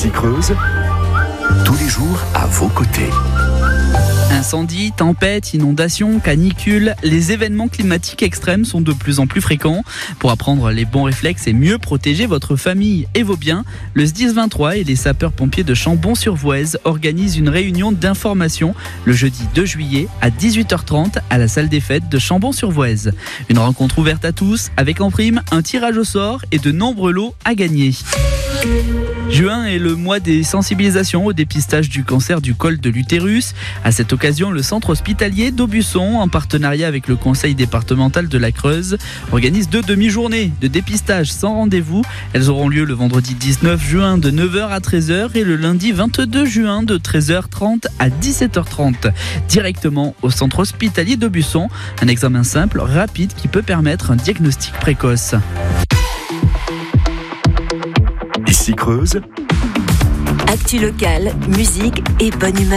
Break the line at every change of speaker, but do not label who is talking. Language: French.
Ici Creuse, tous les jours à vos côtés.
Incendies, tempêtes, inondations, canicules, les événements climatiques extrêmes sont de plus en plus fréquents. Pour apprendre les bons réflexes et mieux protéger votre famille et vos biens, le SDIS 23 et les sapeurs-pompiers de Chambon-sur-Voueize organisent une réunion d'information le jeudi 2 juillet à 18h30 à la salle des fêtes de Chambon-sur-Voueize. Une rencontre ouverte à tous avec en prime un tirage au sort et de nombreux lots à gagner. Juin est le mois des sensibilisations au dépistage du cancer du col de l'utérus. À cette occasion, le centre hospitalier d'Aubusson, en partenariat avec le conseil départemental de la Creuse, organise 2 demi-journées de dépistage sans rendez-vous. Elles auront lieu le vendredi 19 juin de 9h à 13h et le lundi 22 juin de 13h30 à 17h30. Directement au centre hospitalier d'Aubusson, un examen simple, rapide qui peut permettre un diagnostic précoce.
Ici Creuse,
actu locale, musique et bonne humeur.